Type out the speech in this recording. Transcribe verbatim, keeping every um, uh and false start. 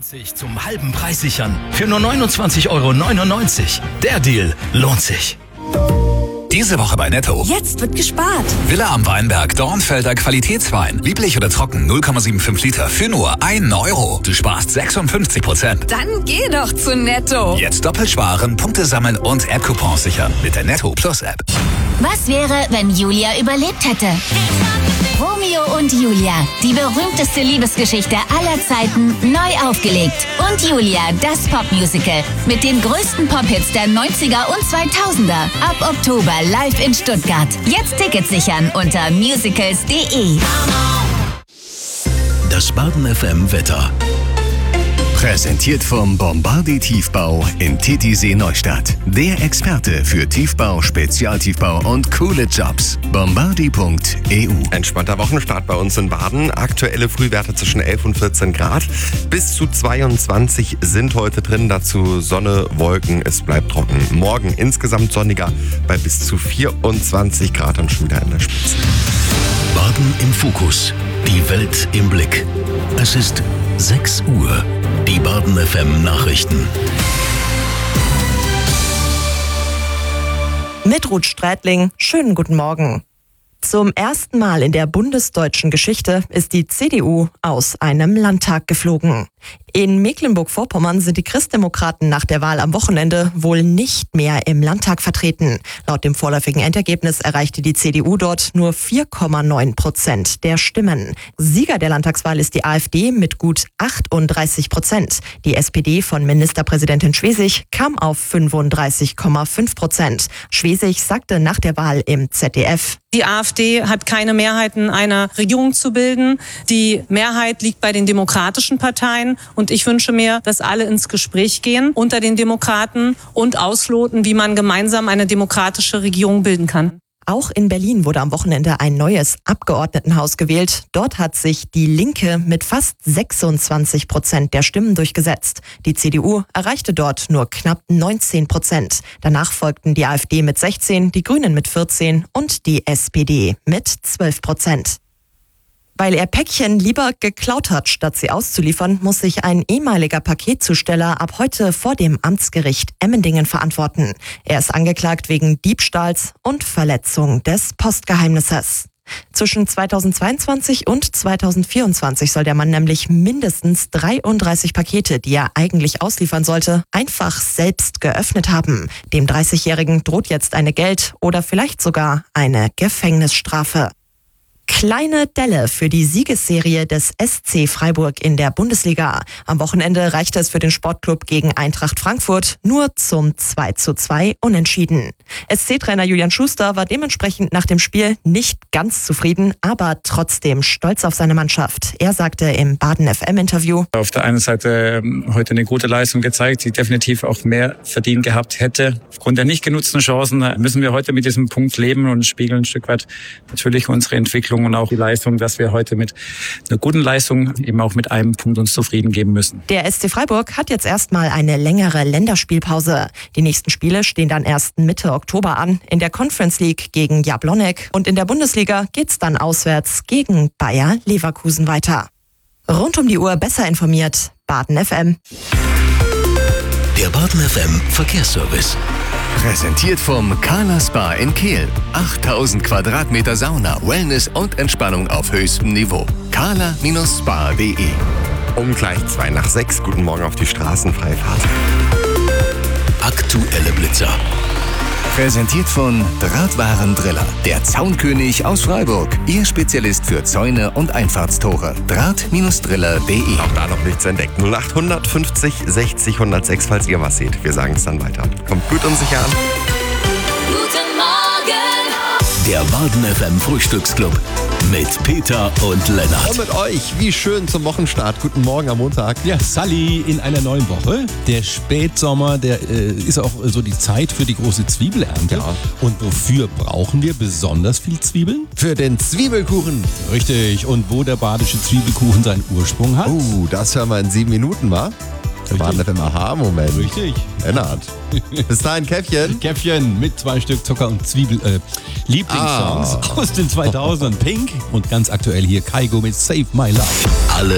Sich zum halben Preis sichern. Für nur neunundzwanzig Euro neunundneunzig. Der Deal lohnt sich. Diese Woche bei Netto. Jetzt wird gespart. Villa am Weinberg, Dornfelder Qualitätswein. Lieblich oder trocken, null Komma fünfundsiebzig Liter für nur einen Euro. Du sparst sechsundfünfzig Prozent. Dann geh doch zu Netto. Jetzt doppelt sparen, Punkte sammeln und App-Coupons sichern mit der Netto Plus App. Was wäre, wenn Julia überlebt hätte? Romeo und Julia, die berühmteste Liebesgeschichte aller Zeiten, neu aufgelegt. Und Julia, das Popmusical. Mit den größten Pop-Hits der neunziger und zweitausender. Ab Oktober live in Stuttgart. Jetzt Tickets sichern unter musicals punkt de. Das Baden F M Wetter. Präsentiert vom Bombardier Tiefbau in Titisee Neustadt. Der Experte für Tiefbau, Spezialtiefbau und coole Jobs. bombardier punkt e u. Entspannter Wochenstart bei uns in Baden. Aktuelle Frühwerte zwischen elf und vierzehn Grad. Bis zu zweiundzwanzig sind heute drin. Dazu Sonne, Wolken. Es bleibt trocken. Morgen insgesamt sonniger bei bis zu vierundzwanzig Grad und schon wieder in der Spitze. Baden im Fokus. Die Welt im Blick. Es ist sechs Uhr. Die Baden F M Nachrichten. Mit Ruth Strätling, schönen guten Morgen. Zum ersten Mal in der bundesdeutschen Geschichte ist die C D U aus einem Landtag geflogen. In Mecklenburg-Vorpommern sind die Christdemokraten nach der Wahl am Wochenende wohl nicht mehr im Landtag vertreten. Laut dem vorläufigen Endergebnis erreichte die C D U dort nur vier Komma neun Prozent der Stimmen. Sieger der Landtagswahl ist die AfD mit gut achtunddreißig Prozent. Die S P D von Ministerpräsidentin Schwesig kam auf fünfunddreißig Komma fünf Prozent. Schwesig sagte nach der Wahl im Z D F: Die AfD hat keine Mehrheiten, eine Regierung zu bilden. Die Mehrheit liegt bei den demokratischen Parteien. Und ich wünsche mir, dass alle ins Gespräch gehen unter den Demokraten und ausloten, wie man gemeinsam eine demokratische Regierung bilden kann. Auch in Berlin wurde am Wochenende ein neues Abgeordnetenhaus gewählt. Dort hat sich die Linke mit fast sechsundzwanzig Prozent der Stimmen durchgesetzt. Die C D U erreichte dort nur knapp neunzehn Prozent. Danach folgten die AfD mit sechzehn, die Grünen mit vierzehn und die S P D mit zwölf Prozent. Weil er Päckchen lieber geklaut hat, statt sie auszuliefern, muss sich ein ehemaliger Paketzusteller ab heute vor dem Amtsgericht Emmendingen verantworten. Er ist angeklagt wegen Diebstahls und Verletzung des Postgeheimnisses. Zwischen zweitausendzweiundzwanzig und zweitausendvierundzwanzig soll der Mann nämlich mindestens dreiunddreißig Pakete, die er eigentlich ausliefern sollte, einfach selbst geöffnet haben. Dem dreißigjährigen droht jetzt eine Geld- oder vielleicht sogar eine Gefängnisstrafe. Kleine Delle für die Siegesserie des S C Freiburg in der Bundesliga. Am Wochenende reichte es für den Sportclub gegen Eintracht Frankfurt nur zum zwei zu zwei Unentschieden. S C-Trainer Julian Schuster war dementsprechend nach dem Spiel nicht ganz zufrieden, aber trotzdem stolz auf seine Mannschaft. Er sagte im Baden F M-Interview: Auf der einen Seite heute eine gute Leistung gezeigt, die definitiv auch mehr verdient gehabt hätte. Aufgrund der nicht genutzten Chancen müssen wir heute mit diesem Punkt leben und spiegeln ein Stück weit natürlich unsere Entwicklung und auch die Leistung, dass wir heute mit einer guten Leistung eben auch mit einem Punkt uns zufrieden geben müssen. Der S C Freiburg hat jetzt erstmal eine längere Länderspielpause. Die nächsten Spiele stehen dann erst Mitte Oktober an. In der Conference League gegen Jablonec und in der Bundesliga geht's dann auswärts gegen Bayer Leverkusen weiter. Rund um die Uhr besser informiert, Baden F M. Der Baden F M Verkehrsservice. Präsentiert vom Carla Spa in Kehl. achttausend Quadratmeter Sauna, Wellness und Entspannung auf höchstem Niveau. carla Spa punkt de. Um gleich zwei nach sechs. Guten Morgen auf die Straßenfreifahrt. Aktuelle Blitzer. Präsentiert von Drahtwarendriller. Der Zaunkönig aus Freiburg. Ihr Spezialist für Zäune und Einfahrtstore. Draht Driller punkt de. Auch da noch nichts entdeckt. null acht fünfzig sechzig hundertsechs, falls ihr was seht. Wir sagen es dann weiter. Kommt gut und sicher an. Guten Morgen! Der Baden F M Frühstücksclub mit Peter und Lennart. Und mit euch, wie schön zum Wochenstart. Guten Morgen am Montag. Ja, Sally in einer neuen Woche. Der Spätsommer, der äh, ist auch so die Zeit für die große Zwiebelernte. Ja. Und wofür brauchen wir besonders viel Zwiebeln? Für den Zwiebelkuchen. Richtig. Und wo der badische Zwiebelkuchen seinen Ursprung hat? Oh, das hören wir in sieben Minuten, wa? Der Baden F M Aha-Moment. Richtig. Lennart. Bis dahin, Käffchen. Käffchen mit zwei Stück Zucker und Zwiebel. Äh, Lieblingssongs Ah. aus den zweitausendern. Pink und ganz aktuell hier Kaigo mit Save My Life. Alle